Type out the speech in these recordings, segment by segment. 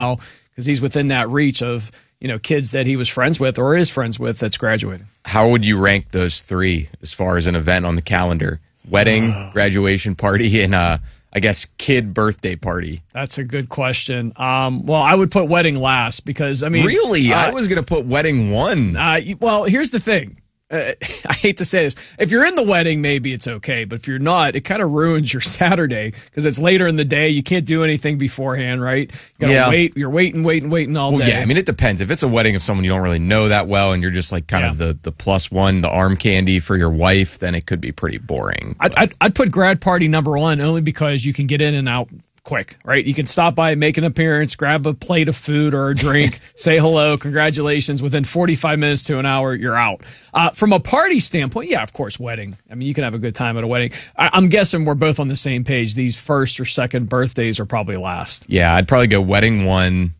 because he's within that reach of, kids that he was friends with or is friends with that's graduating. How would you rank those three as far as an event on the calendar? Wedding, graduation party, and I guess kid birthday party. That's a good question. Well, I would put wedding last because, Really? I was going to put wedding one. Well, here's the thing. I hate to say this. If you're in the wedding, maybe it's okay. But if you're not, it kind of ruins your Saturday because it's later in the day. You can't do anything beforehand, right? You gotta wait. You're waiting all day. Yeah, it depends. If it's a wedding of someone you don't really know that well and you're just like kind of the plus one, the arm candy for your wife, then it could be pretty boring. I'd put grad party number one only because you can get in and out quick, right? You can stop by, make an appearance, grab a plate of food or a drink, say hello, congratulations. Within 45 minutes to an hour, you're out. From a party standpoint, yeah, of course, wedding. You can have a good time at a wedding. I'm guessing we're both on the same page. These first or second birthdays are probably last. Yeah, I'd probably go wedding one,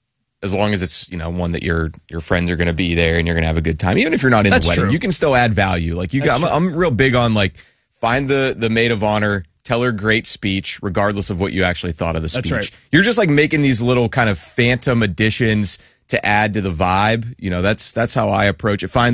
as long as it's, one that your friends are going to be there and you're going to have a good time. Even if you're not in the wedding, you can still add value. Like I'm real big on find the maid of honor, tell her great speech, regardless of what you actually thought of the speech. That's right. You're just making these little kind of phantom additions to add to the vibe. That's how I approach it. Find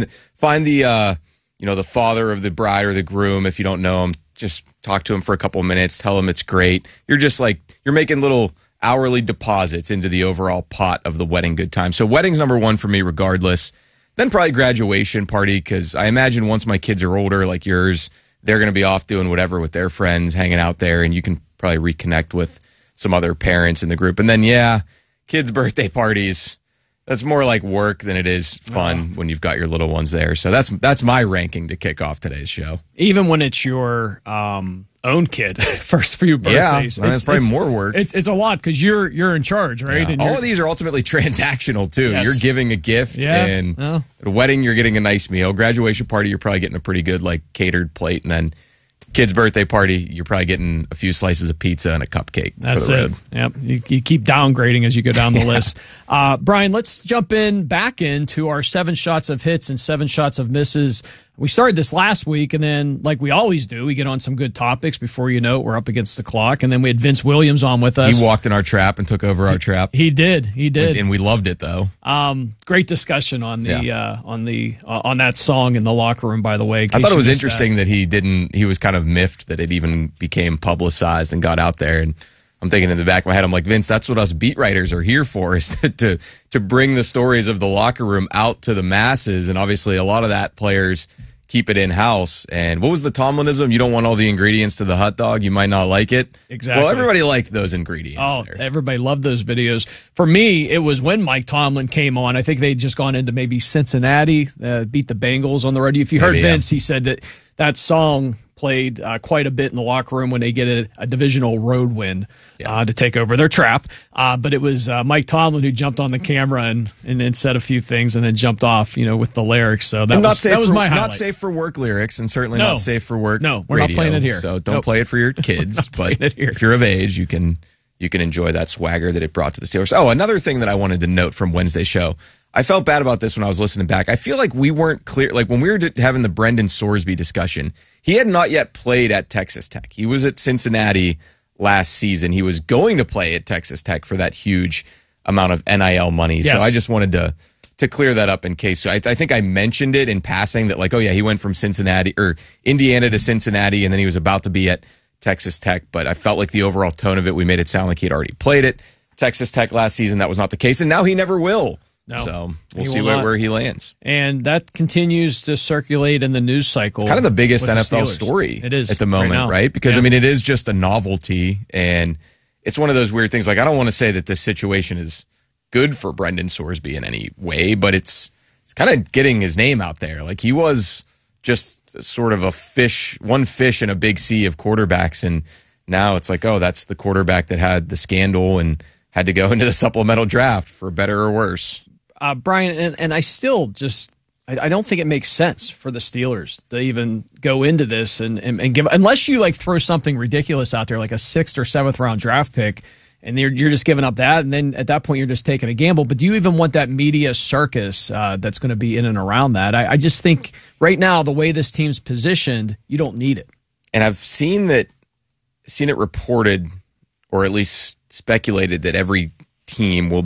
the the father of the bride or the groom. If you don't know him, just talk to him for a couple of minutes. Tell him it's great. You're just you're making little hourly deposits into the overall pot of the wedding good time. So wedding's number one for me, regardless. Then probably graduation party, because I imagine once my kids are older, like yours, they're going to be off doing whatever with their friends, hanging out there, and you can probably reconnect with some other parents in the group. And then, kids' birthday parties, that's more like work than it is fun when you've got your little ones there. So that's my ranking to kick off today's show. Even when it's your own kid, first few birthdays. Yeah, it's probably more work. It's a lot because you're in charge, right? Yeah. And all of these are ultimately transactional, too. Yes. You're giving a gift, and at a wedding, you're getting a nice meal. Graduation party, you're probably getting a pretty good, catered plate. And then kid's birthday party, you're probably getting a few slices of pizza and a cupcake. That's it. Yep. You keep downgrading as you go down the list. Brian, let's jump back into our 7 shots of hits and 7 shots of misses. We started this last week, and then, like we always do, we get on some good topics. Before you know it, we're up against the clock. And then we had Vince Williams on with us. He walked in our trap and took over our trap. He did. And we loved it, though. Great discussion on that song in the locker room, by the way. I thought it was interesting that he was kind of miffed that it even became publicized and got out there. And I'm thinking in the back of my head, I'm like, Vince, that's what us beat writers are here for, is to bring the stories of the locker room out to the masses. And obviously a lot of that players keep it in-house. And what was the Tomlinism? You don't want all the ingredients to the hot dog. You might not like it. Exactly. Well, everybody liked those ingredients there. Everybody loved those videos. For me, it was when Mike Tomlin came on. I think they'd just gone into maybe Cincinnati, beat the Bengals on the road. If you heard Vince, he said that song played quite a bit in the locker room when they get a divisional road win to take over their trap. But it was Mike Tomlin who jumped on the camera and said a few things and then jumped off, with the lyrics. So that was my highlight. Not safe for work lyrics, and certainly not safe for work. No, we're radio, not playing it here. So don't play it for your kids. But if you're of age, you can enjoy that swagger that it brought to the Steelers. Oh, another thing that I wanted to note from Wednesday's show. I felt bad about this when I was listening back. I feel like we weren't clear. Like when we were having the Brendan Sorsby discussion, he had not yet played at Texas Tech. He was at Cincinnati last season. He was going to play at Texas Tech for that huge amount of NIL money. Yes. So I just wanted to clear that up in case. So I think I mentioned it in passing that he went from Cincinnati or Indiana to Cincinnati, and then he was about to be at Texas Tech. But I felt like the overall tone of it, we made it sound like he had already played at Texas Tech last season. That was not the case, and now he never will. No, so we'll see where he lands. And that continues to circulate in the news cycle. It's kind of the biggest NFL story it is at the moment, right? Because, it is just a novelty, and it's one of those weird things. Like, I don't want to say that this situation is good for Brendan Sorsby in any way, but it's kind of getting his name out there. Like, he was just sort of one fish in a big sea of quarterbacks, and now it's like, oh, that's the quarterback that had the scandal and had to go into the supplemental draft, for better or worse. Brian, and I still I don't think it makes sense for the Steelers to even go into this and give, unless you throw something ridiculous out there, like a 6th or 7th round draft pick, and you're just giving up that, and then at that point you're just taking a gamble. But do you even want that media circus that's going to be in and around that? I just think right now, the way this team's positioned, you don't need it. And I've seen it reported, or at least speculated, that every team will